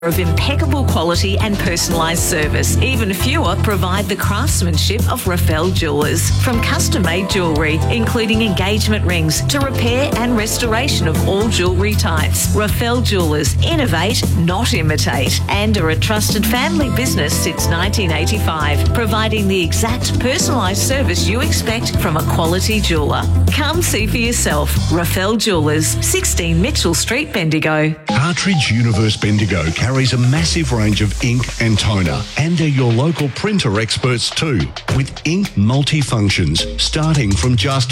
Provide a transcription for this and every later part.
of impeccable quality and personalised service. Even fewer provide the craftsmanship of Rafael Jewellers. From custom-made jewellery, including engagement rings, to repair and restoration of all jewellery types. Rafael Jewellers innovate, not imitate, and are a trusted family business since 1985, providing the exact personalised service you expect from a quality jeweller. Come see for yourself. Rafael Jewellers, 16 Mitchell Street, Bendigo. Cartridge Universe Bendigo carries a massive range of ink and toner, and they're your local printer experts too, with ink multifunctions starting from just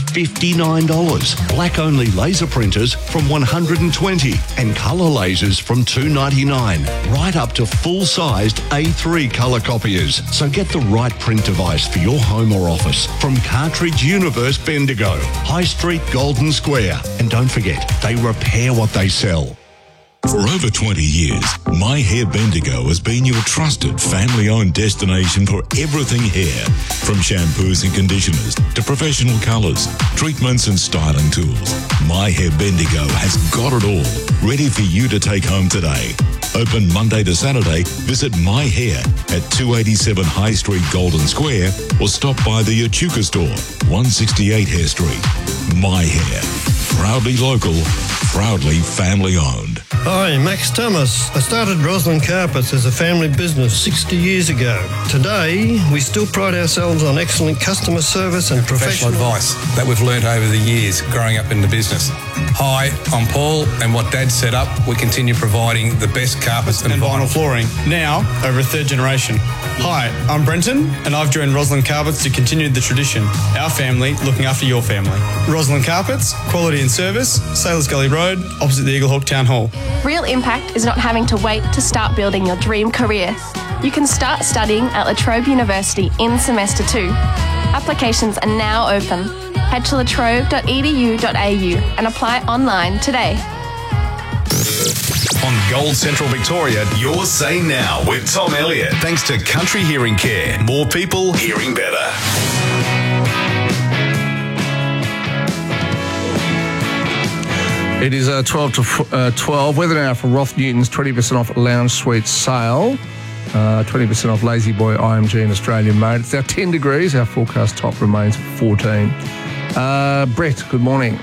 $59, black-only laser printers from $120, and colour lasers from $299, right up to full-sized A3 colour copiers. So get the right print device for your home or office from Cartridge Universe Bendigo, High Street, Golden Square. And don't forget, they repair what they sell. For over 20 years, My Hair Bendigo has been your trusted family-owned destination for everything hair. From shampoos and conditioners to professional colours, treatments and styling tools. My Hair Bendigo has got it all, ready for you to take home today. Open Monday to Saturday, visit My Hair at 287 High Street, Golden Square, or stop by the Echuca store, 168 Hare Street. My Hair. Proudly local, proudly family-owned. Hi, Max Thomas. I started Roslyn Carpets as a family business 60 years ago. Today, we still pride ourselves on excellent customer service and professional advice that we've learnt over the years growing up in the business. Hi, I'm Paul, and what Dad set up, we continue providing the best carpets and vinyl flooring, now over a third generation. Hi, I'm Brenton, and I've joined Roslyn Carpets to continue the tradition. Our family looking after your family. Roslyn Carpets, quality and service, Sailors Gully Road, opposite the Eaglehawk Town Hall. Real impact is not having to wait to start building your dream career. You can start studying at La Trobe University in Semester 2. Applications are now open. Head to latrobe.edu.au and apply online today. On Gold Central Victoria, you're Say Now with Tom Elliott. Thanks to Country Hearing Care. More people hearing better. It is 12 to 12. Weather now for Roth Newton's 20% off Lounge Suite sale. 20% off Lazy Boy IMG and Australian Made. It's now 10 degrees. Our forecast top remains 14. Brett, good morning.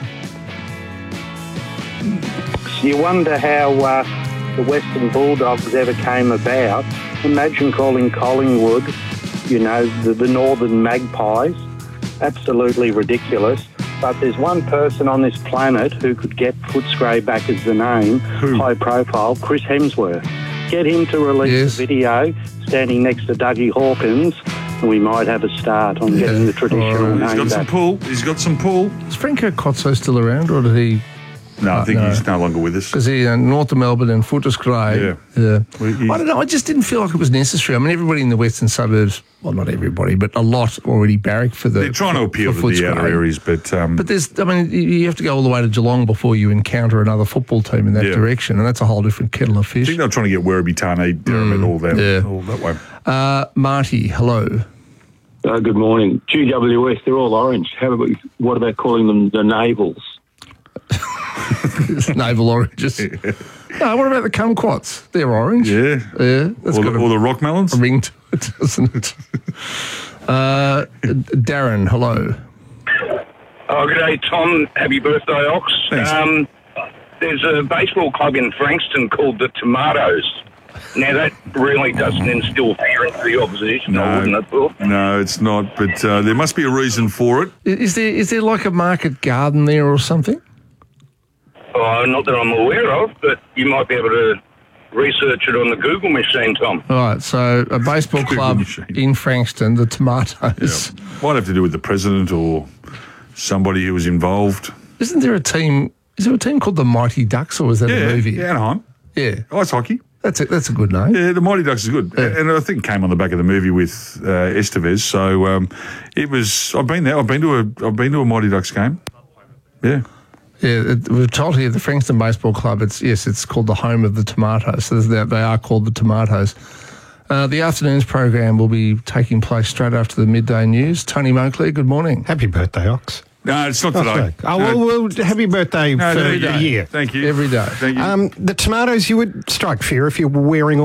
You wonder how the Western Bulldogs ever came about. Imagine calling Collingwood, the Northern Magpies. Absolutely ridiculous. But there's one person on this planet who could get Footscray back as the name, high profile, Chris Hemsworth. Get him to release a video standing next to Dougie Hawkins, and we might have a start on getting the traditional name back. He's got some pull. Is Franco Cozzo still around, or did he... No, I think he's no longer with us. Because he north of Melbourne and Footscray. Yeah. I don't know, I just didn't feel like it was necessary. I mean, everybody in the western suburbs, well, not everybody, but a lot already barracked for the... They're trying to appeal to the outer areas, but... But there's, I mean, you have to go all the way to Geelong before you encounter another football team in that direction, and that's a whole different kettle of fish. I think they're trying to get Werribee, Tarnee, Derrimut, all that way. Marty, hello. Good morning. GWS, they're all orange. What about calling them the Navals? Naval oranges. No, what about the kumquats? They're orange. Yeah. That's or the rock melons. A ring to it, doesn't it? Darren, hello. Oh, good day, Tom. Happy birthday, Ox. Thanks. There's a baseball club in Frankston called the Tomatoes. Now, that really doesn't instill fear into the opposition, wouldn't it, Bill? No, it's not, but there must be a reason for it. Is there like a market garden there or something? Oh, not that I'm aware of, but you might be able to research it on the Google machine, Tom. All right, so a baseball club in Frankston, the Tomatoes. Yeah. Might have to do with the president or somebody who was involved. Isn't there a team? Is there a team called the Mighty Ducks, or is that a movie? Yeah, Anaheim. Yeah. Ice hockey. That's a good name. Yeah, the Mighty Ducks is good. Yeah. And I think it came on the back of the movie with Estevez. So it was. I've been there. I've been to a Mighty Ducks game. Yeah. Yeah, we're told here the Frankston Baseball Club, it's called the home of the Tomatoes. So they are called the Tomatoes. The afternoon's program will be taking place straight after the midday news. Tony Monkley, good morning. Happy birthday, Ox. No, it's not today. Oh, well, happy birthday for every the day. year. Thank you. Every day. Thank you. The tomatoes, you would strike fear if you're wearing